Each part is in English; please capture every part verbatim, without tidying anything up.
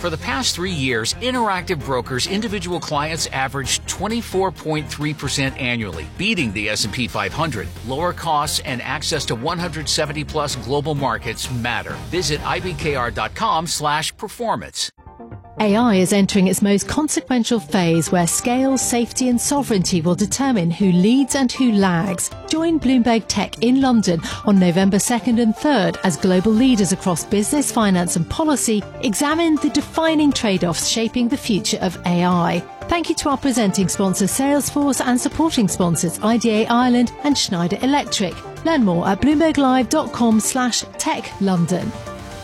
For the past three years, Interactive Brokers individual clients averaged twenty-four point three percent annually, beating the S and P five hundred. Lower costs and access to one hundred seventy plus global markets matter. Visit I B K R dot com slash performance. A I is entering its most consequential phase where scale, safety and sovereignty will determine who leads and who lags. Join Bloomberg Tech in London on November second and third as global leaders across business, finance and policy examine the defining trade-offs shaping the future of A I. Thank you to our presenting sponsor Salesforce and supporting sponsors I D A Ireland and Schneider Electric. Learn more at bloomberglive.com slash tech London.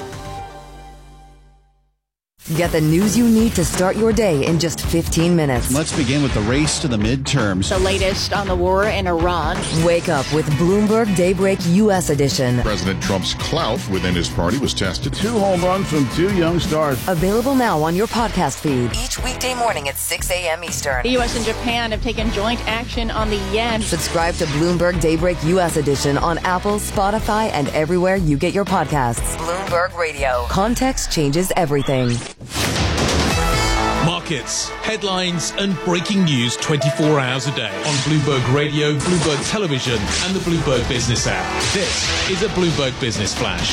Get the news you need to start your day in just fifteen minutes. Let's begin with the race to the midterms. The latest on the war in Iran. Wake up with Bloomberg Daybreak U S edition. President Trump's clout within his party was tested. Two home runs from two young stars. Available now on your podcast feed. Each weekday morning at six a.m. Eastern. The U S and Japan have taken joint action on the yen. Subscribe to Bloomberg Daybreak U S edition on Apple, Spotify, and everywhere you get your podcasts. Bloomberg Radio. Context changes everything. Markets, headlines and breaking news twenty-four hours a day on Bloomberg Radio, Bloomberg Television and the Bloomberg Business app. This is a Bloomberg Business Flash.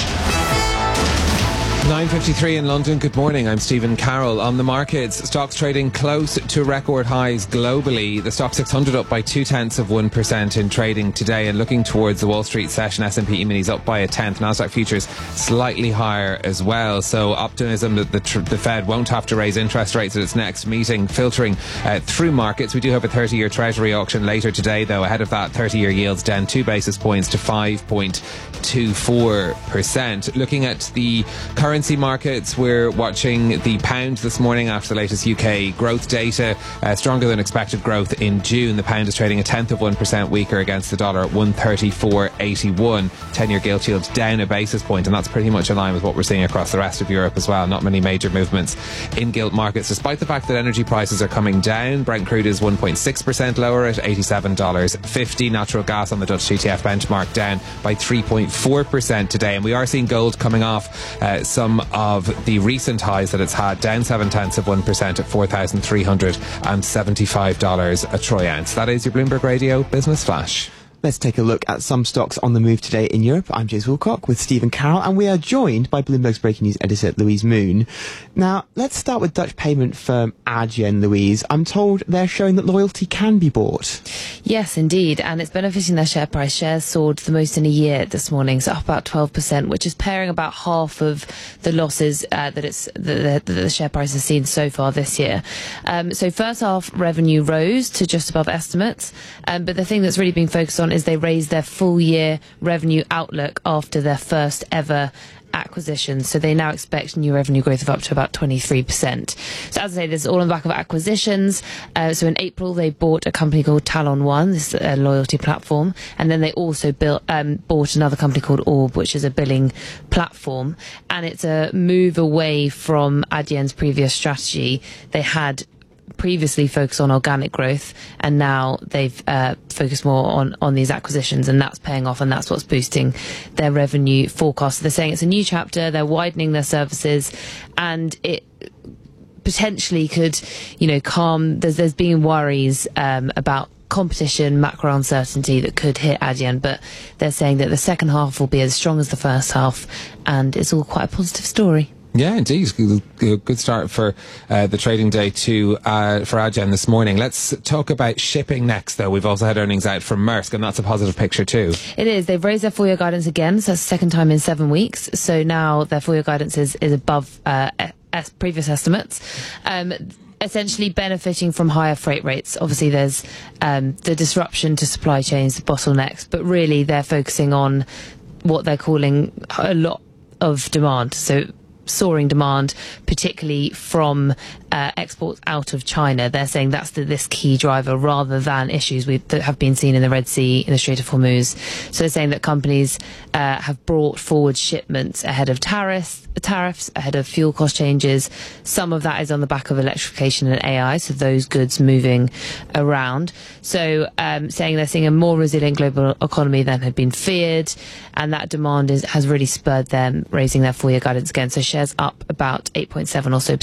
nine fifty-three in London. Good morning. I'm Stephen Carroll. On the markets, stocks trading close to record highs globally. The stock six hundred up by two tenths of one percent in trading today, and looking towards the Wall Street session, S and P E-minis up by a tenth. Nasdaq futures slightly higher as well. So optimism that the, tr- the Fed won't have to raise interest rates at its next meeting filtering uh, through markets. We do have a thirty-year Treasury auction later today, though. Ahead of that, thirty-year yields down two basis points to five point two four percent. Looking at the current Currency markets, we're watching the pound this morning after the latest U K growth data. Uh, stronger than expected growth in June. The pound is trading a tenth of one percent weaker against the dollar at one thirty-four eighty-one. ten-year gilt yield down a basis point, and that's pretty much in line with what we're seeing across the rest of Europe as well. Not many major movements in gilt markets, despite the fact that energy prices are coming down. Brent crude is one point six percent lower at eighty-seven dollars fifty. Natural gas on the Dutch T T F benchmark down by three point four percent today, and we are seeing gold coming off uh, some of the recent highs that it's had, down seven tenths of one percent at four thousand three hundred seventy-five dollars a troy ounce. That is your Bloomberg Radio Business Flash. Let's take a look at some stocks on the move today in Europe. I'm James Wilcock with Stephen Carroll, and we are joined by Bloomberg's breaking news editor, Louise Moon. Now, let's start with Dutch payment firm Adyen, Louise. I'm told they're showing that loyalty can be bought. Yes, indeed, and it's benefiting their share price. Shares soared the most in a year this morning, so up about twelve percent, which is pairing about half of the losses uh, that it's the, the, the share price has seen so far this year. Um, so first half revenue rose to just above estimates, um, but the thing that's really being focused on is they raised their full year revenue outlook after their first ever acquisition. So they now expect new revenue growth of up to about twenty-three percent. So as I say, this is all on the back of acquisitions. Uh, so in April, they bought a company called Talon One, this is a loyalty platform. And then they also built, um, bought another company called Orb, which is a billing platform. And it's a move away from Adyen's previous strategy. They had previously focused on organic growth, and now they've uh, focused more on, on these acquisitions, and that's paying off, and that's what's boosting their revenue forecast. So they're saying it's a new chapter, they're widening their services, and it potentially could, you know, calm, there's, there's been worries um, about competition, macro uncertainty that could hit Adyen, but they're saying that the second half will be as strong as the first half, and it's all quite a positive story. Yeah, indeed. Good start for uh, the trading day to uh, for Adyen this morning. Let's talk about shipping next, though. We've also had earnings out from Maersk, and that's a positive picture too. It is. They've raised their full-year guidance again, so that's the second time in seven weeks. So now their full-year guidance is, is above uh, es- previous estimates. Um, essentially benefiting from higher freight rates. Obviously, there's um, the disruption to supply chains, the bottlenecks, but really they're focusing on what they're calling a lot of demand. So soaring demand, particularly from uh, exports out of China. They're saying that's the, this key driver rather than issues we, that have been seen in the Red Sea, in the Strait of Hormuz. So they're saying that companies uh, have brought forward shipments ahead of tariffs, tariffs, ahead of fuel cost changes. Some of that is on the back of electrification and A I, so those goods moving around. So um, saying they're seeing a more resilient global economy than had been feared, and that demand is, has really spurred them raising their full-year guidance again. So shares up about eight point seven or so